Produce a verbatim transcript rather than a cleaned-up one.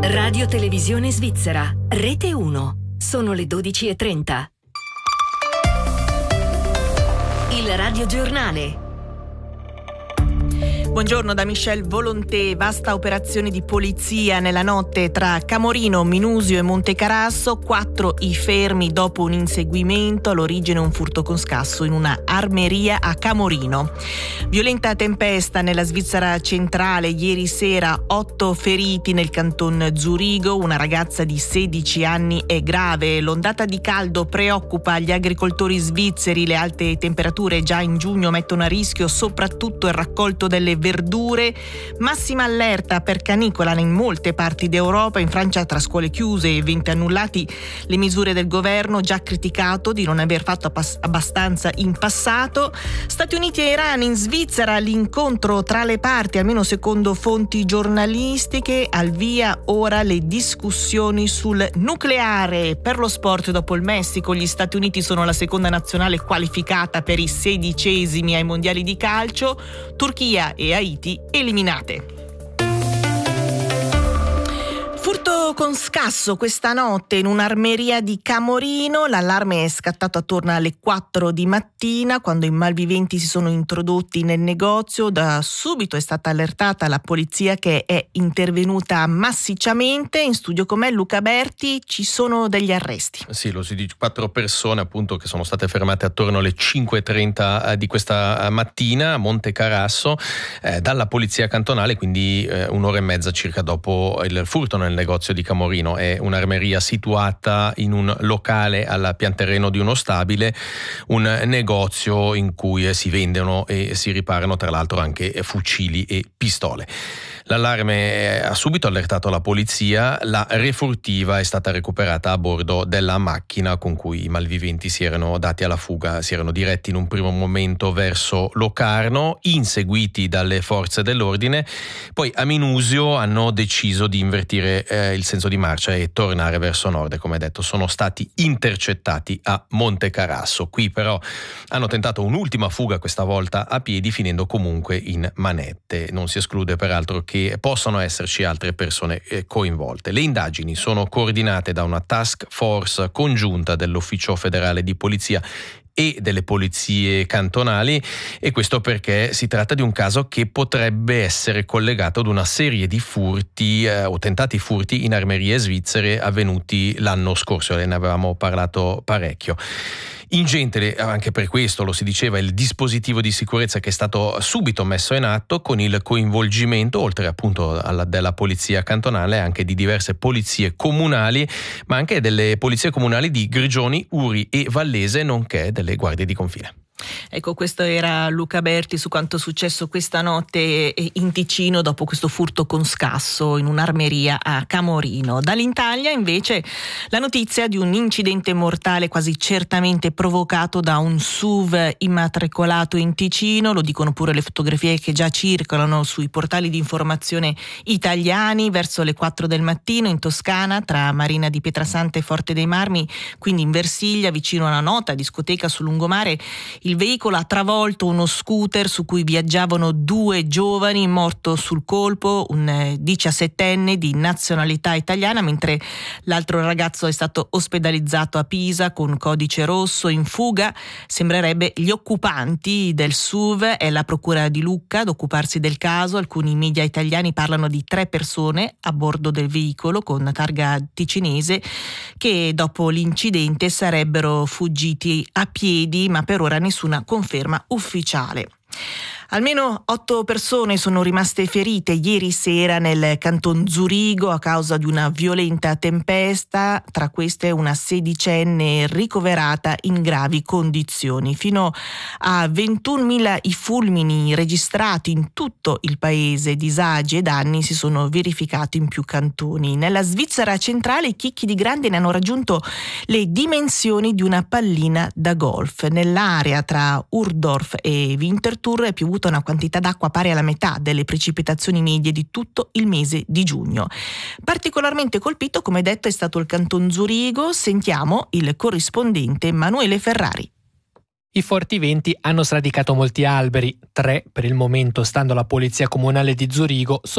Radio Televisione Svizzera, Rete uno. Sono le dodici e trenta. Il radiogiornale. Buongiorno da Michelle Volonté. Vasta operazione di polizia nella notte tra Camorino, Minusio e Montecarasso. Quattro i fermi dopo un inseguimento. All'origine un furto con scasso in una armeria a Camorino. Violenta tempesta nella Svizzera centrale. Ieri sera otto feriti nel canton Zurigo. Una ragazza di sedici anni è grave. L'ondata di caldo preoccupa gli agricoltori svizzeri. Le alte temperature già in giugno mettono a rischio soprattutto il raccolto delle verdure. Massima allerta per canicola in molte parti d'Europa. In Francia, tra scuole chiuse e eventi annullati, le misure del governo, già criticato di non aver fatto abbastanza in passato. Stati Uniti e Iran. In Svizzera l'incontro tra le parti, almeno secondo fonti giornalistiche. Al via ora le discussioni sul nucleare. Per lo sport, dopo il Messico, gli Stati Uniti sono la seconda nazionale qualificata per i sedicesimi ai mondiali di calcio. Turchia e Haiti eliminate. Furto con scasso questa notte in un'armeria di Camorino. L'allarme è scattato attorno alle quattro di mattina, quando i malviventi si sono introdotti nel negozio. Da subito è stata allertata la polizia, che è intervenuta massicciamente. In studio con me Luca Berti. Ci sono degli arresti. Sì, lo si dice, quattro persone appunto che sono state fermate attorno alle cinque e trenta di questa mattina a Montecarasso eh, dalla polizia cantonale, quindi eh, un'ora e mezza circa dopo il furto nel negozio di Camorino. È un'armeria situata in un locale al pianterreno di uno stabile, un negozio in cui si vendono e si riparano tra l'altro anche fucili e pistole. L'allarme ha subito allertato la polizia. La refurtiva è stata recuperata a bordo della macchina con cui i malviventi si erano dati alla fuga. Si erano diretti in un primo momento verso Locarno, inseguiti dalle forze dell'ordine. Poi a Minusio hanno deciso di invertire eh, il senso di marcia e tornare verso nord. Come detto, sono stati intercettati a Montecarasso. Qui però hanno tentato un'ultima fuga, questa volta a piedi, finendo comunque in manette. Non si esclude peraltro che che possano esserci altre persone coinvolte. Le indagini sono coordinate da una task force congiunta dell'Ufficio federale di polizia e delle polizie cantonali, e questo perché si tratta di un caso che potrebbe essere collegato ad una serie di furti eh, o tentati furti in armerie svizzere avvenuti l'anno scorso. Ne avevamo parlato parecchio. Ingente anche per questo, lo si diceva, il dispositivo di sicurezza che è stato subito messo in atto, con il coinvolgimento, oltre appunto alla, della polizia cantonale, anche di diverse polizie comunali, ma anche delle polizie comunali di Grigioni, Uri e Vallese, nonché delle guardie di confine. Ecco, questo era Luca Berti su quanto successo questa notte in Ticino dopo questo furto con scasso in un'armeria a Camorino. Dall'Italia invece la notizia di un incidente mortale quasi certamente provocato da un S U V immatricolato in Ticino. Lo dicono pure le fotografie che già circolano sui portali di informazione italiani. Verso le quattro del mattino in Toscana, tra Marina di Pietrasanta e Forte dei Marmi, quindi in Versiglia, vicino a una nota discoteca sul lungomare, il veicolo ha travolto uno scooter su cui viaggiavano due giovani. Morto sul colpo un diciassettenne di nazionalità italiana, mentre l'altro ragazzo è stato ospedalizzato a Pisa con codice rosso. In fuga sembrerebbe gli occupanti del S U V. È la procura di Lucca ad occuparsi del caso. Alcuni media italiani parlano di tre persone a bordo del veicolo con targa ticinese, che dopo l'incidente sarebbero fuggiti a piedi, ma per ora nessuna conferma ufficiale. Almeno otto persone sono rimaste ferite ieri sera nel canton Zurigo a causa di una violenta tempesta, tra queste una sedicenne ricoverata in gravi condizioni. Fino a ventunomila i fulmini registrati in tutto il paese. Disagi e danni si sono verificati in più cantoni. Nella Svizzera centrale i chicchi di grandine ne hanno raggiunto le dimensioni di una pallina da golf. Nell'area tra Urdorf e Winterthur è piovuto una quantità d'acqua pari alla metà delle precipitazioni medie di tutto il mese di giugno. Particolarmente colpito, come detto, è stato il canton Zurigo. Sentiamo il corrispondente Emanuele Ferrari. I forti venti hanno sradicato molti alberi, tre per il momento, stando alla polizia comunale di Zurigo,